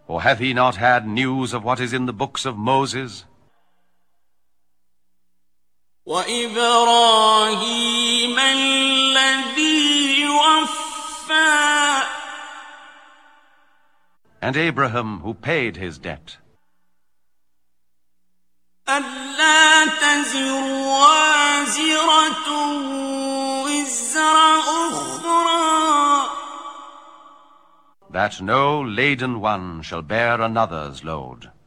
Or hath he not had news of what is in the books of Moses? وَإِبْرَاهِيمَ الَّذِي وَفَّى And Abraham, who paid his debt. أَلَّا تَزِرُ وَازِرَةٌ وِزْرَ أُخْرَى That no laden one shall bear another's load.